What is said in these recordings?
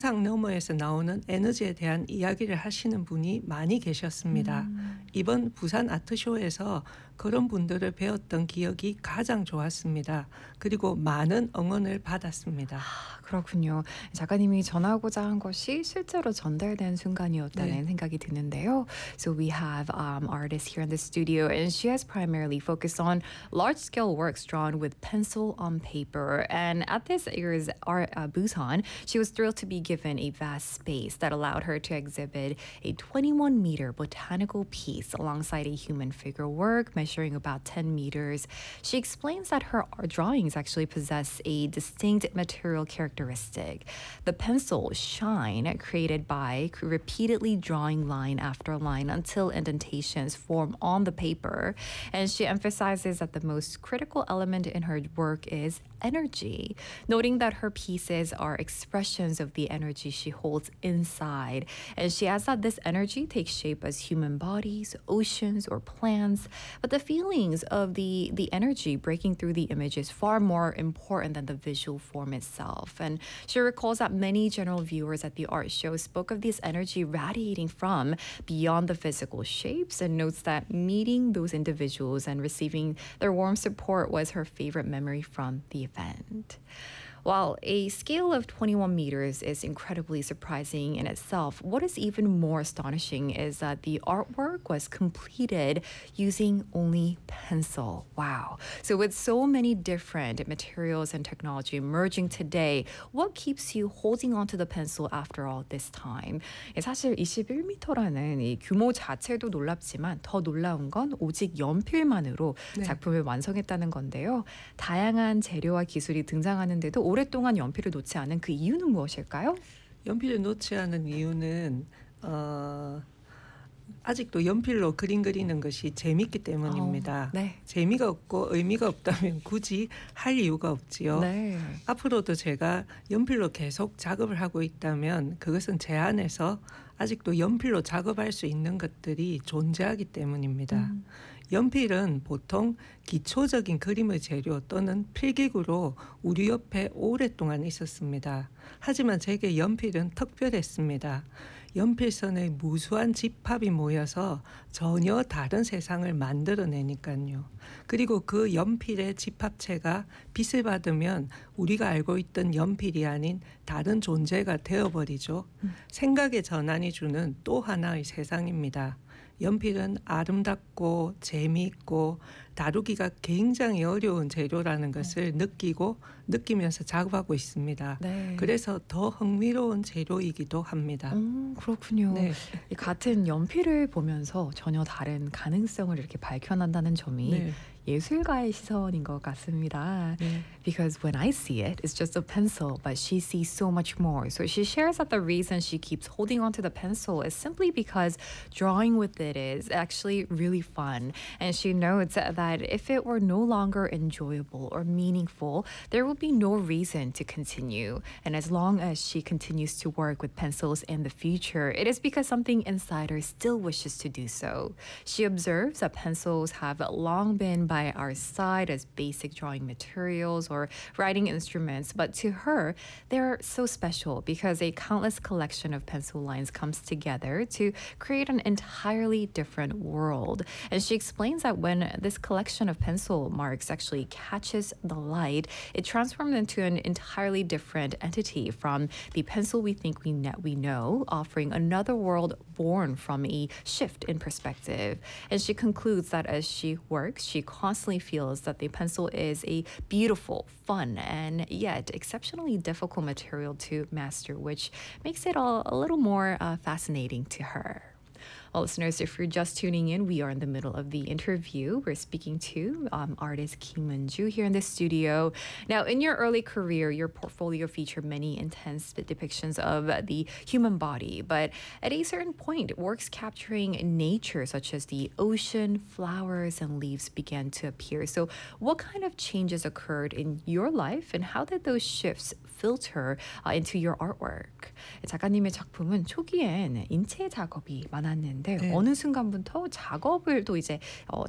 상 너머에서 나오는 에너지에 대한 이야기를 하시는 분이 많이 계셨습니다. 이번 부산 아트쇼에서 그런 분들을 배웠던 기억이 가장 좋았습니다. 그리고 많은 응원을 받았습니다. 그렇군요. 작가님이 전하고자 한 것이 실제로 전달된 순간이었다는 네. 생각이 드는데요. So we have artist here in the studio, and she has primarily focused on large-scale works drawn with pencil on paper. And at this year's art Busan, she was thrilled to be given a vast space that allowed her to exhibit a 21-meter botanical piece alongside a human figure work measuring about 10 meters. She explains that her drawings actually possess a distinct material characteristic. The pencil shine created by repeatedly drawing line after line until indentations form on the paper. And she emphasizes that the most critical element in her work is energy, noting that her pieces are expressions of the energy she holds inside. And she adds that this energy takes shape as human bodies, oceans, or plants. But the feelings of the energy breaking through the image is far more important than the visual form itself. And she recalls that many general viewers at the art show spoke of this energy radiating from beyond the physical shapes, and notes that meeting those individuals and receiving their warm support was her favorite memory from the event. While a scale of 21 meters is incredibly surprising in itself, what is even more astonishing is that the artwork was completed using only pencil. Wow. So with so many different materials and technology emerging today, what keeps you holding onto the pencil after all this time? 사실 21m라는 이 규모 자체도 놀랍지만 더 놀라운 건 오직 연필만으로 네. 작품을 완성했다는 건데요. 다양한 재료와 기술이 등장하는데도 오랫동안 연필을 놓지 않은 그 이유는 무엇일까요? 연필을 놓지 않은 이유는 아직도 연필로 그림 그리는 것이 재밌기 때문입니다. 네. 재미가 없고 의미가 없다면 굳이 할 이유가 없지요. 네. 앞으로도 제가 연필로 계속 작업을 하고 있다면 그것은 제 안에서 아직도 연필로 작업할 수 있는 것들이 존재하기 때문입니다. 연필은 보통 기초적인 그림의 재료 또는 필기구로 우리 옆에 오랫동안 있었습니다. 하지만 제게 연필은 특별했습니다. 연필선의 무수한 집합이 모여서 전혀 다른 세상을 만들어내니까요. 그리고 그 연필의 집합체가 빛을 받으면 우리가 알고 있던 연필이 아닌 다른 존재가 되어버리죠. 생각의 전환이 주는 또 하나의 세상입니다. 연필은 아름답고 재미있고 다루기가 굉장히 어려운 재료라는 것을 느끼면서 작업하고 있습니다. 네. 그래서 더 흥미로운 재료이기도 합니다. 그렇군요. 네. 이 같은 연필을 보면서 전혀 다른 가능성을 이렇게 발견한다는 점이 네. 예술가의 시선인 것 같습니다. 네. Because when I see it, it's just a pencil, but she sees so much more. So she shares that the reason she keeps holding onto the pencil is simply because drawing with it is actually really fun. And she notes that if it were no longer enjoyable or meaningful, there would be no reason to continue. And as long as she continues to work with pencils in the future, it is because something inside her still wishes to do so. She observes that pencils have long been by our side as basic drawing materials or writing instruments, but to her, they're so special because a countless collection of pencil lines comes together to create an entirely different world. And she explains that when this collection of pencil marks actually catches the light, it transforms into an entirely different entity from the pencil we think we know, offering another world born from a shift in perspective. And she concludes that as she works, she constantly feels that the pencil is a beautiful, fun, and yet exceptionally difficult material to master, which makes it a little more fascinating to her. Well, listeners, if you're just tuning in, we are in the middle of the interview. We're speaking to artist Kim Eun-ju here in the studio. Now, in your early career, your portfolio featured many intense depictions of the human body. But at a certain point, works capturing nature, such as the ocean, flowers, and leaves, began to appear. So what kind of changes occurred in your life, and how did those shifts filter into your artwork? 작가님의 작품은 초기엔 인체 작업이 많았는데 네. 어느 순간부터 작업을 또 이제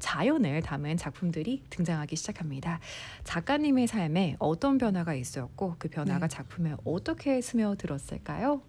자연을 담은 작품들이 등장하기 시작합니다. 작가님의 삶에 어떤 변화가 있었고 그 변화가 네. 작품에 어떻게 스며들었을까요?